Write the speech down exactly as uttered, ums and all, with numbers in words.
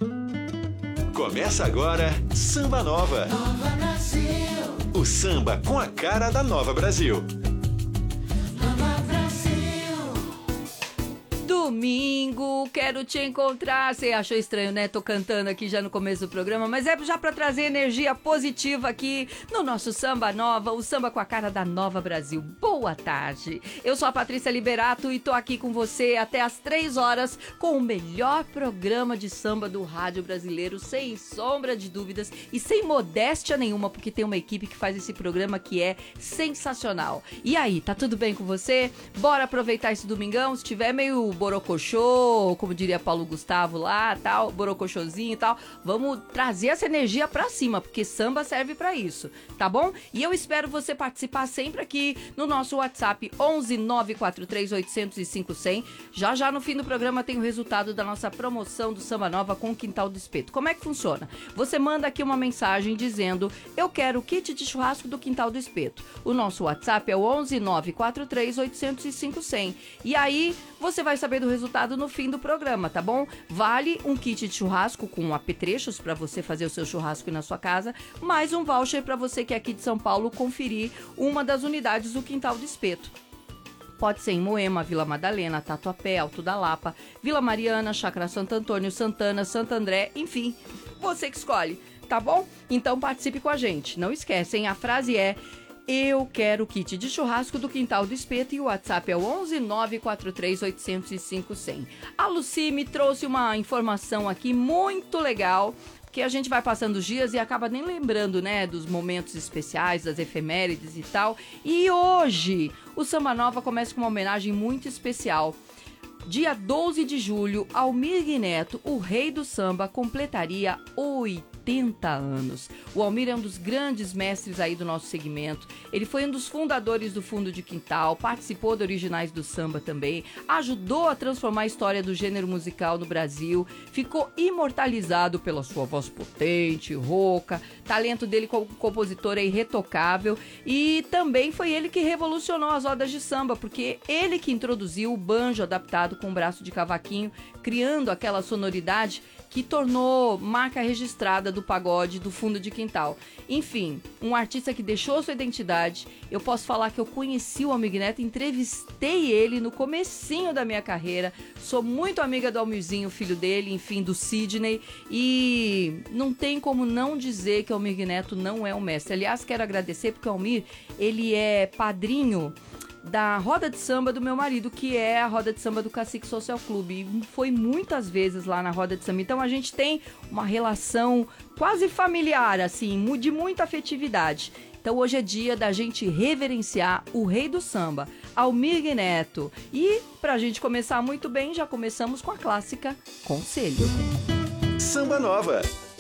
Começa agora Samba Nova. Nova Brasil. O samba com a cara da Nova Brasil. Nova Brasil. Domingo, quero te encontrar. Você achou estranho, né? Tô cantando aqui já no começo do programa, mas é já pra trazer energia positiva aqui no nosso Samba Nova, o samba com a cara da Nova Brasil. Boa tarde. Eu sou a Patrícia Liberato e tô aqui com você até às três horas com o melhor programa de samba do rádio brasileiro, sem sombra de dúvidas e sem modéstia nenhuma, porque tem uma equipe que faz esse programa que é sensacional. E aí, tá tudo bem com você? Bora aproveitar esse domingão, se tiver meio borocochô, como diria Paulo Gustavo lá, tal, borocochôzinho e tal, vamos trazer essa energia pra cima, porque samba serve pra isso, tá bom? E eu espero você participar sempre aqui no nosso WhatsApp onze nove quatro três oito zero zero cinco zero zero. Já já no fim do programa tem o resultado da nossa promoção do Samba Nova com o Quintal do Espeto. Como é que funciona? Você manda aqui uma mensagem dizendo: eu quero o kit de churrasco do Quintal do Espeto. O nosso WhatsApp é o onze nove quatro três oito zero zero cinco zero. E aí você vai saber do resultado no fim do programa, tá bom? Vale um kit de churrasco com apetrechos para você fazer o seu churrasco na sua casa, mais um voucher para você que é aqui de São Paulo conferir uma das unidades do Quintal do Espeto. Pode ser em Moema, Vila Madalena, Tatuapé, Alto da Lapa, Vila Mariana, Chácara Santo Antônio, Santana, Santo André, enfim, você que escolhe, tá bom? Então participe com a gente. Não esquecem, a frase é: eu quero o kit de churrasco do Quintal do Espeto, e o WhatsApp é o onze nove quatro três oito zero zero cinco zero. A Lucy me trouxe uma informação aqui muito legal, que a gente vai passando os dias e acaba nem lembrando, né, dos momentos especiais, das efemérides e tal. E hoje o Samba Nova começa com uma homenagem muito especial. Dia doze de julho, Almir Neto, o rei do samba, completaria oitenta anos. O Almir é um dos grandes mestres aí do nosso segmento. Ele foi um dos fundadores do Fundo de Quintal, participou de Originais do Samba também, ajudou a transformar a história do gênero musical no Brasil, ficou imortalizado pela sua voz potente, rouca, talento dele como compositor é irretocável, e também foi ele que revolucionou as rodas de samba, porque ele que introduziu o banjo adaptado com um braço de cavaquinho, criando aquela sonoridade que tornou marca registrada do pagode do Fundo de Quintal. Enfim, um artista que deixou sua identidade. Eu posso falar que eu conheci o Almir Neto, entrevistei ele no comecinho da minha carreira, sou muito amiga do Almirzinho, filho dele, enfim, do Sidney, e não tem como não dizer que o Almir Neto não é um mestre. Aliás, quero agradecer porque o Almir, ele é padrinho da roda de samba do meu marido, que é a roda de samba do Cacique Social Clube, e foi muitas vezes lá na roda de samba. Então a gente tem uma relação quase familiar, assim, de muita afetividade. Então hoje é dia da gente reverenciar o rei do samba, Almir Neto. E pra gente começar muito bem, já começamos com a clássica Conselho. Samba Nova.